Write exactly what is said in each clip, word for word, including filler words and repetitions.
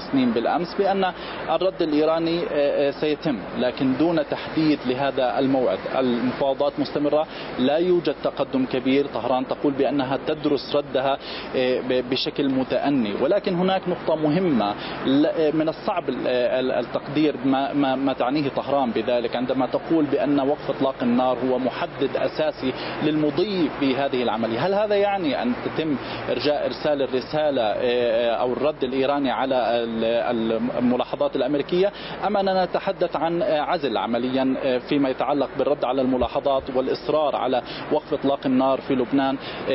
سنين بالأمس بأن الرد الإيراني سيتم، لكن دون تحديد لهذا الموعد. المفاوضات مستمرة، لا يوجد تقدم كبير. طهران تقول بأنها تدرس ردها بشكل متأني، ولكن هناك نقطة مهمة من الصعب التقدير ما, ما, ما تعنيه طهران بذلك عندما تقول بأن وقف إطلاق النار هو محدد أساسي للمضي بهذه العملية. هل هذا يعني أن تتم إرجاء إرسال الرسالة أو الرد الإيراني على الملاحظات الأمريكية، أم أننا نتحدث عن عزل عمليا فيما يتعلق بالرد على الملاحظات والإصرار على وقف إطلاق النار في لبنان،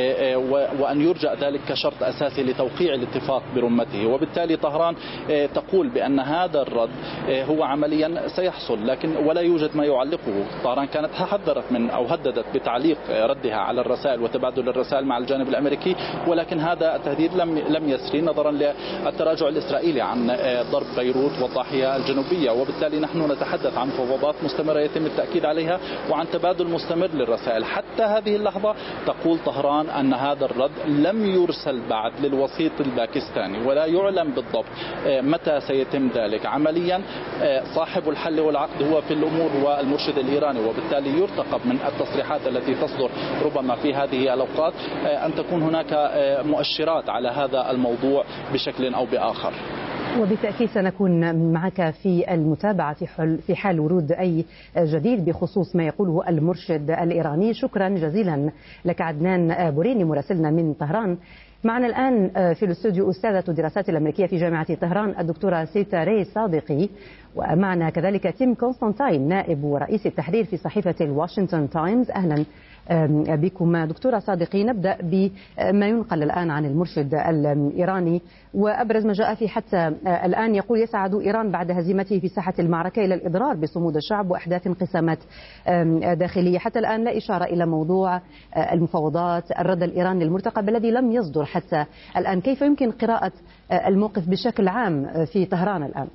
وأن يرجع ذلك كشرط أساسي لتوقيع الاتفاق برمته؟ وبالتالي طهران تقول بأن هذا الرد هو عمليا سيحصل، لكن ولا يوجد ما يعلقه. طهران كانت حذرت من أو هددت بتعليق ردها على الرسائل وتبادل الرسائل مع الجانب الأمريكي، ولكن هذا التهديد لم لم يسري نظرا للتراجع الإسرائيلي عن ضرب بيروت والضاحية الجنوبية. وبالتالي نحن نتحدث عن مفاوضات مستمرة يتم التأكيد عليها وعن تبادل مستمر للرسائل. حتى هذه اللحظة تقول طهران أن هذا الرد لم يرسل بعد للوسيط الباكستاني، ولا يعلم بالضبط متى سيتم ذلك. عمليا صاحب الحل والعقد هو في الأمور هو المرشد الإيراني، وبالتالي يرتقب من التصريحات التي تصدر ربما في هذه الأوقات أن تكون هناك مؤشرات على هذا الموضوع بشكل أو بآخر. وبالتأكيد سنكون معك في المتابعة في حال, في حال ورود أي جديد بخصوص ما يقوله المرشد الإيراني. شكرا جزيلا لك عدنان بوريني مراسلنا من طهران. معنا الآن في الاستوديو أستاذة الدراسات الأمريكية في جامعة طهران الدكتورة سيتا ري صادقي، ومعنا كذلك تيم كونستانتاين نائب ورئيس التحرير في صحيفة الواشنطن تايمز. أهلا بكم دكتورة صادقي. نبدأ بما ينقل الآن عن المرشد الإيراني، وأبرز ما جاء فيه حتى الآن يقول يسعد إيران بعد هزيمته في ساحة المعركة إلى الإضرار بصمود الشعب وإحداث انقسامات داخلية. حتى الآن لا إشارة إلى موضوع المفاوضات، الرد الإيراني المرتقب الذي لم يصدر حتى الآن. كيف يمكن قراءة الموقف بشكل عام في طهران الآن؟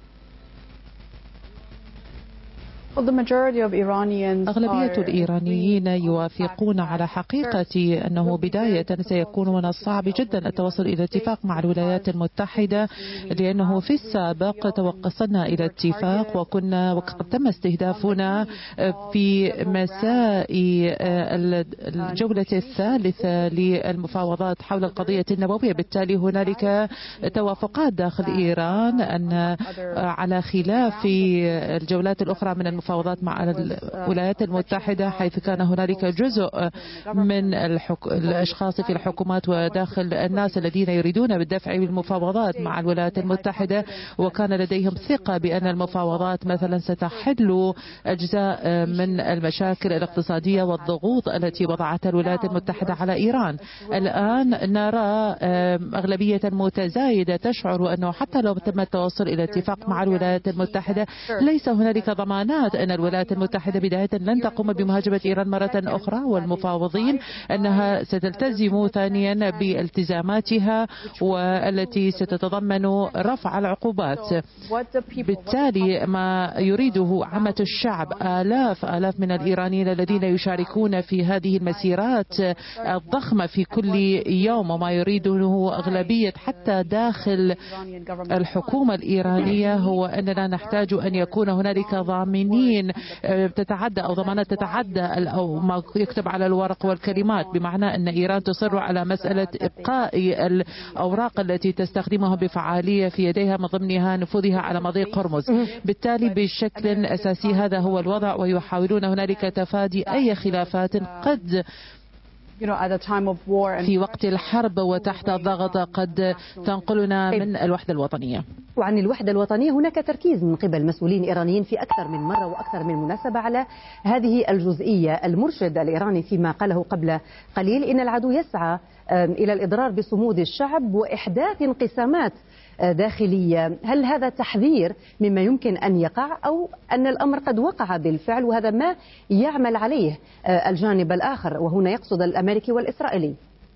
أغلبية الإيرانيين يوافقون على حقيقة أنه بداية سيكون من الصعب جدا التوصل إلى اتفاق مع الولايات المتحدة، لأنه في السابق توصلنا إلى اتفاق وكنا وقد تم استهدافنا في مساء الجولة الثالثة للمفاوضات حول القضية النووية. بالتالي هنالك توافقات داخل إيران أن على خلاف الجولات الأخرى من المفاوضات مع الولايات المتحدة، حيث كان هنالك جزء من الحك... الأشخاص في الحكومات وداخل الناس الذين يريدون بالدفع بالمفاوضات مع الولايات المتحدة، وكان لديهم ثقة بأن المفاوضات مثلا ستحل أجزاء من المشاكل الاقتصادية والضغوط التي وضعتها الولايات المتحدة على إيران. الآن نرى أغلبية متزايدة تشعر أنه حتى لو تم التوصل إلى اتفاق مع الولايات المتحدة ليس هنالك ضمانات أن الولايات المتحدة بداية لن تقوم بمهاجمة إيران مرة أخرى، والمفاوضين أنها ستلتزم ثانيا بالتزاماتها والتي ستتضمن رفع العقوبات. بالتالي ما يريده عامة الشعب، آلاف آلاف من الإيرانيين الذين يشاركون في هذه المسيرات الضخمة في كل يوم، وما يريده أغلبية حتى داخل الحكومة الإيرانية هو أننا نحتاج أن يكون هنالك ضامنين تتعدى أو ضمانات تتعدى أو ما يكتب على الورق والكلمات، بمعنى أن إيران تصر على مسألة إبقاء الأوراق التي تستخدمها بفعالية في يديها، من ضمنها نفوذها على مضيق هرمز. بالتالي بشكل أساسي هذا هو الوضع، ويحاولون هنالك تفادي أي خلافات قد في وقت الحرب وتحت الضغط قد تنقلنا من الوحدة الوطنية. وعن الوحدة الوطنية هناك تركيز من قبل مسؤولين إيرانيين في أكثر من مرة وأكثر من مناسبة على هذه الجزئية. المرشد الإيراني فيما قاله قبل قليل إن العدو يسعى إلى الإضرار بصمود الشعب وإحداث انقسامات داخلية. هل هذا تحذير مما يمكن أن يقع، أو أن الأمر قد وقع بالفعل وهذا ما يعمل عليه الجانب الآخر، وهنا يقصد الأمريكي والإسرائيلي؟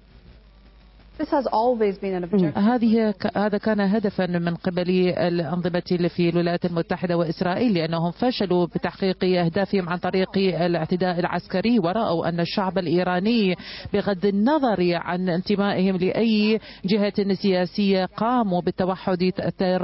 هذه هذا كان هدفا من قبل الأنظمة اللي في الولايات المتحدة وإسرائيل، لأنهم فشلوا بتحقيق أهدافهم عن طريق الاعتداء العسكري، ورأوا أن الشعب الإيراني بغض النظر عن انتمائهم لأي جهة سياسية قاموا بالتوحد